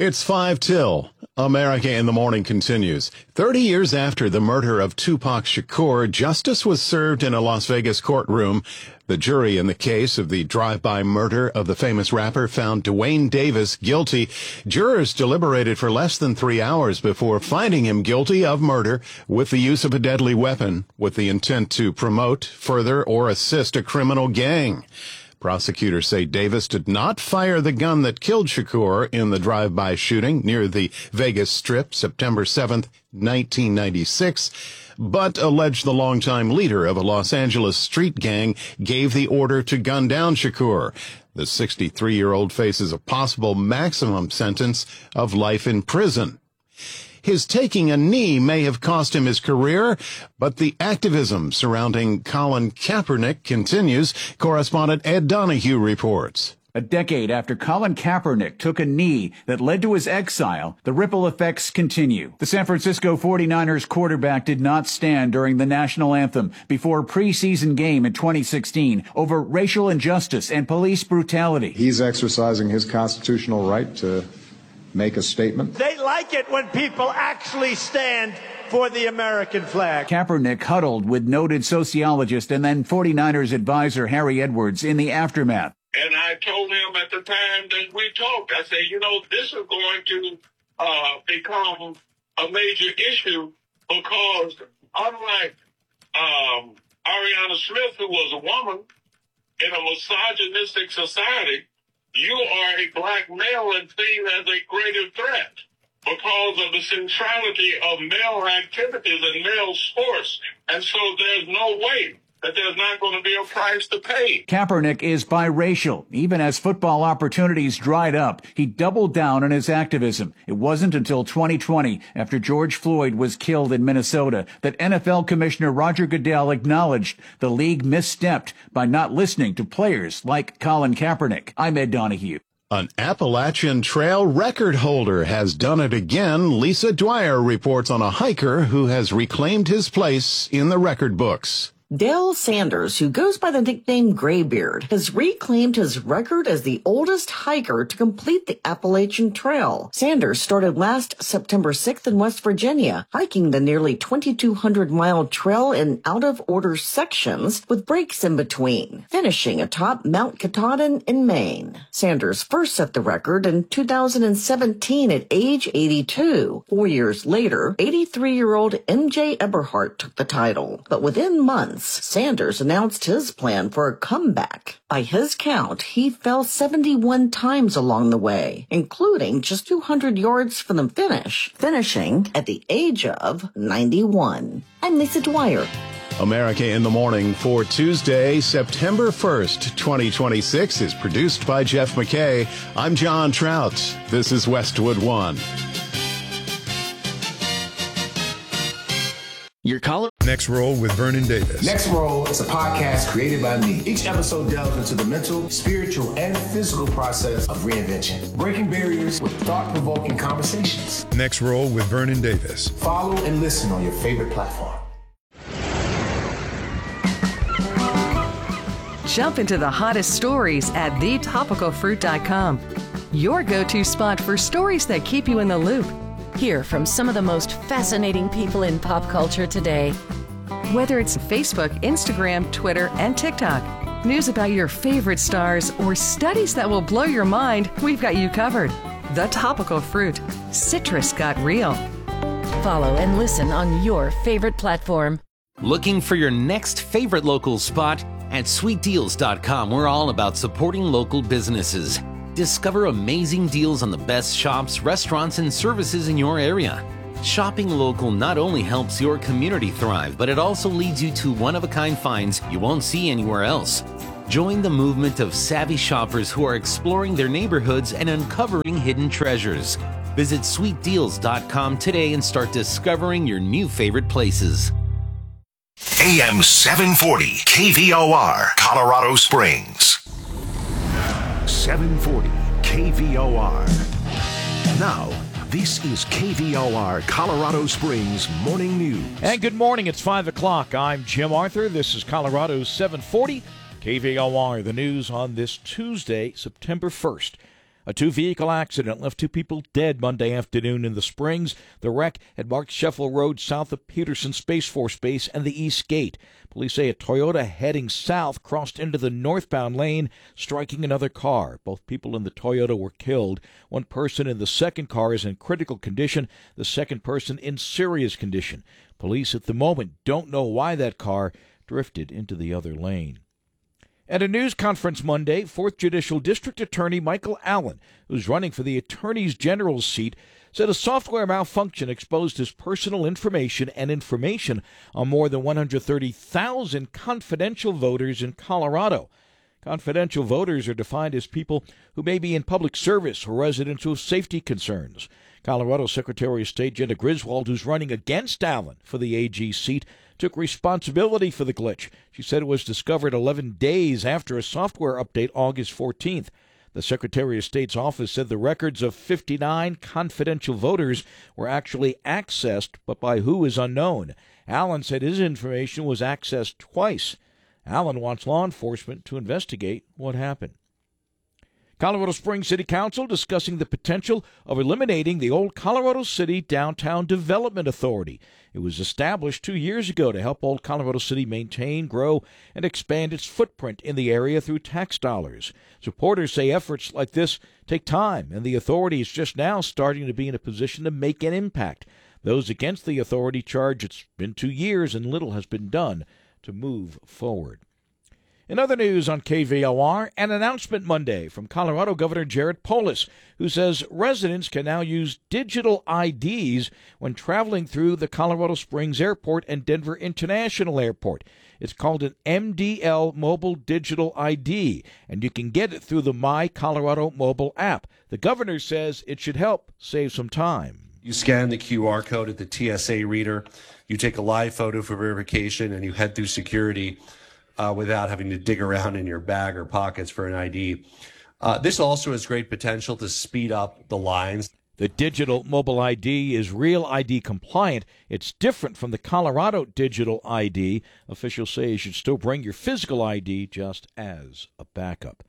It's 5 till. America in the Morning continues. 30 years after the murder of Tupac Shakur, justice was served in a Las Vegas courtroom. The jury in the case of the drive-by murder of the famous rapper found Duane Davis guilty. Jurors deliberated for less than 3 hours before finding him guilty of murder with the use of a deadly weapon with the intent to promote, further, or assist a criminal gang. Prosecutors say Davis did not fire the gun that killed Shakur in the drive-by shooting near the Vegas Strip September 7th, 1996, but alleged the longtime leader of a Los Angeles street gang gave the order to gun down Shakur. The 63-year-old faces a possible maximum sentence of life in prison. His taking a knee may have cost him his career, but the activism surrounding Colin Kaepernick continues. Correspondent Ed Donahue reports. A decade after Colin Kaepernick took a knee that led to his exile, the ripple effects continue. The San Francisco 49ers quarterback did not stand during the national anthem before a preseason game in 2016 over racial injustice and police brutality. He's exercising his constitutional right to make a statement. They like it when people actually stand for the American flag. Kaepernick huddled with noted sociologist and then 49ers advisor Harry Edwards in the aftermath. And I told him at the time that we talked, I said, this is going to become a major issue because unlike Ariana Smith, who was a woman in a misogynistic society, you are a black male and seen as a greater threat because of the centrality of male activities and male sports. And so there's no way that there's not going to be a price to pay. Kaepernick is biracial. Even as football opportunities dried up, he doubled down on his activism. It wasn't until 2020, after George Floyd was killed in Minnesota, that NFL Commissioner Roger Goodell acknowledged the league misstepped by not listening to players like Colin Kaepernick. I'm Ed Donahue. An Appalachian Trail record holder has done it again. Lisa Dwyer reports on a hiker who has reclaimed his place in the record books. Dale Sanders, who goes by the nickname Graybeard, has reclaimed his record as the oldest hiker to complete the Appalachian Trail. Sanders started last September 6th in West Virginia, hiking the nearly 2,200-mile trail in out-of-order sections with breaks in between, finishing atop Mount Katahdin in Maine. Sanders first set the record in 2017 at age 82. 4 years later, 83-year-old M.J. Eberhart took the title. But within months, Sanders announced his plan for a comeback. By his count, he fell 71 times along the way, including just 200 yards from the finish, finishing at the age of 91. I'm Lisa Dwyer. America in the Morning for Tuesday, September 1st, 2026 is produced by Jeff McKay. I'm John Trout. This is Westwood One. Your caller. Next Roll with Vernon Davis. Next Roll is a podcast created by me. Each episode delves into the mental, spiritual, and physical process of reinvention, breaking barriers with thought-provoking conversations. Next Roll with Vernon Davis. Follow and listen on your favorite platform. Jump into the hottest stories at thetopicalfruit.com. Your go-to spot for stories that keep you in the loop. Hear from some of the most fascinating people in pop culture today. Whether it's Facebook, Instagram, Twitter, and TikTok, news about your favorite stars, or studies that will blow your mind, we've got you covered. The Topical Fruit. Citrus got real. Follow and listen on your favorite platform. Looking for your next favorite local spot? At sweetdeals.com, we're all about supporting local businesses. Discover amazing deals on the best shops, restaurants, and services in your area. Shopping local not only helps your community thrive, but it also leads you to one-of-a-kind finds you won't see anywhere else. Join the movement of savvy shoppers who are exploring their neighborhoods and uncovering hidden treasures. Visit sweetdeals.com today and start discovering your new favorite places. AM 740, KVOR, Colorado Springs. 740 KVOR. Now, this is KVOR Colorado Springs Morning News. And good morning. It's 5 o'clock. I'm Jim Arthur. This is Colorado's 740 KVOR, the news on this Tuesday, September 1st. A two-vehicle accident left 2 people dead Monday afternoon in the Springs. The wreck at Mark Sheffel Road south of Peterson Space Force Base and the East Gate. Police say a Toyota heading south crossed into the northbound lane, striking another car. Both people in the Toyota were killed. One person in the second car is in critical condition, the second person in serious condition. Police at the moment don't know why that car drifted into the other lane. At a news conference Monday, 4th Judicial District Attorney Michael Allen, who's running for the Attorney General's seat, said a software malfunction exposed his personal information and information on more than 130,000 confidential voters in Colorado. Confidential voters are defined as people who may be in public service or residents with safety concerns. Colorado Secretary of State Jena Griswold, who's running against Allen for the AG seat, took responsibility for the glitch. She said it was discovered 11 days after a software update August 14th. The Secretary of State's office said the records of 59 confidential voters were actually accessed, but by who is unknown. Allen said his information was accessed twice. Allen wants law enforcement to investigate what happened. Colorado Springs City Council discussing the potential of eliminating the old Colorado City Downtown Development Authority. It was established 2 years ago to help Old Colorado City maintain, grow, and expand its footprint in the area through tax dollars. Supporters say efforts like this take time, and the authority is just now starting to be in a position to make an impact. Those against the authority charge it's been 2 years and little has been done to move forward. In other news on KVOR, an announcement Monday from Colorado Governor Jared Polis, who says residents can now use digital IDs when traveling through the Colorado Springs Airport and Denver International Airport. It's called an MDL Mobile Digital ID, and you can get it through the My Colorado mobile app. The governor says it should help save some time. You scan the QR code at the TSA reader, you take a live photo for verification, and you head through security without having to dig around in your bag or pockets for an ID. This also has great potential to speed up the lines. The digital mobile ID is Real ID compliant. It's different from the Colorado digital ID. Officials say you should still bring your physical ID just as a backup.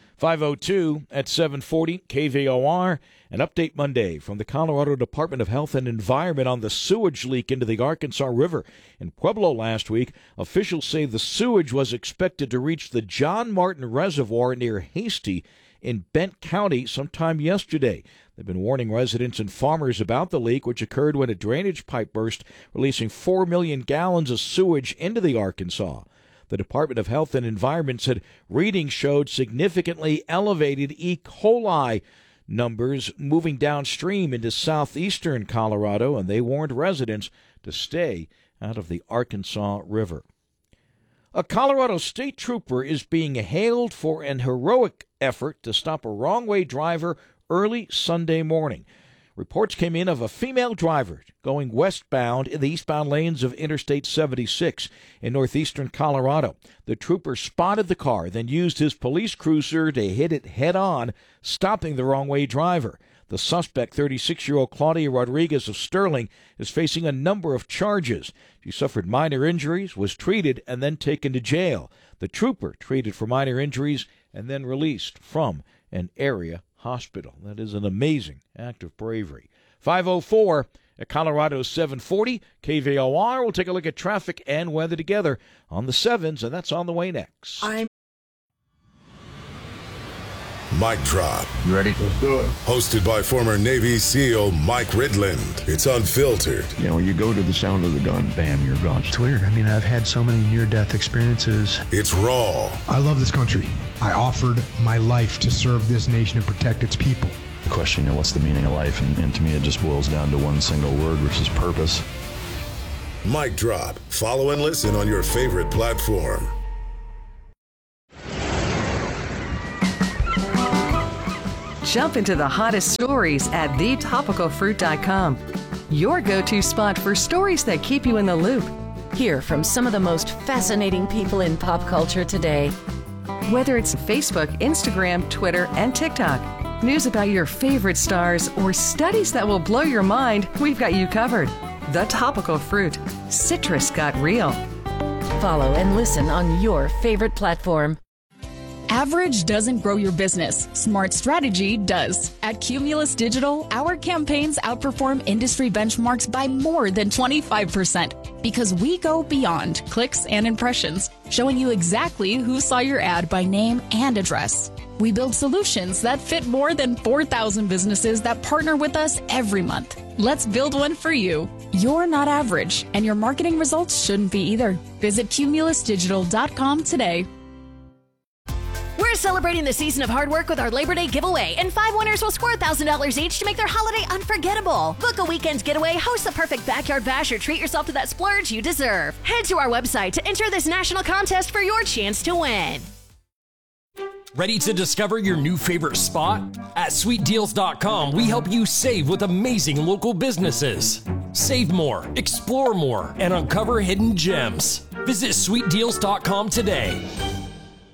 5:02 at 740 KVOR. An update Monday from the Colorado Department of Health and Environment on the sewage leak into the Arkansas River. In Pueblo last week, officials say the sewage was expected to reach the John Martin Reservoir near Hasty in Bent County sometime yesterday. They've been warning residents and farmers about the leak, which occurred when a drainage pipe burst, releasing 4 million gallons of sewage into the Arkansas. The Department of Health and Environment said readings showed significantly elevated E. coli numbers moving downstream into southeastern Colorado, and they warned residents to stay out of the Arkansas River. A Colorado state trooper is being hailed for an heroic effort to stop a wrong-way driver early Sunday morning. Reports came in of a female driver going westbound in the eastbound lanes of Interstate 76 in northeastern Colorado. The trooper spotted the car, then used his police cruiser to hit it head-on, stopping the wrong-way driver. The suspect, 36-year-old Claudia Rodriguez of Sterling, is facing a number of charges. She suffered minor injuries, was treated, and then taken to jail. The trooper treated for minor injuries and then released from an area hospital. That is an amazing act of bravery. 5:04 at Colorado 740 KVOR. We'll take a look at traffic and weather together on the 7s, and that's on the way next. Mic Drop. You ready? Let's do it. Hosted by former Navy SEAL Mike Ridland. It's unfiltered. You know, you go to the sound of the gun, bam, you're gone. It's weird. I mean, I've had so many near-death experiences. It's raw. I love this country. I offered my life to serve this nation and protect its people. The question, you know, what's the meaning of life? And to me, it just boils down to one single word, which is purpose. Mic Drop. Follow and listen on your favorite platform. Jump into the hottest stories at thetopicalfruit.com. Your go-to spot for stories that keep you in the loop. Hear from some of the most fascinating people in pop culture today. Whether it's Facebook, Instagram, Twitter, and TikTok, news about your favorite stars, or studies that will blow your mind, we've got you covered. The Topical Fruit. Citrus got real. Follow and listen on your favorite platform. Average doesn't grow your business. Smart strategy does. At Cumulus Digital, our campaigns outperform industry benchmarks by more than 25% because we go beyond clicks and impressions, showing you exactly who saw your ad by name and address. We build solutions that fit more than 4,000 businesses that partner with us every month. Let's build one for you. You're not average, and your marketing results shouldn't be either. Visit cumulusdigital.com today. We're celebrating the season of hard work with our Labor Day giveaway, and 5 winners will score $1,000 each to make their holiday unforgettable. Book a weekend getaway, host the perfect backyard bash, or treat yourself to that splurge you deserve. Head to our website to enter this national contest for your chance to win. Ready to discover your new favorite spot? At SweetDeals.com, we help you save with amazing local businesses. Save more, explore more, and uncover hidden gems. Visit SweetDeals.com today.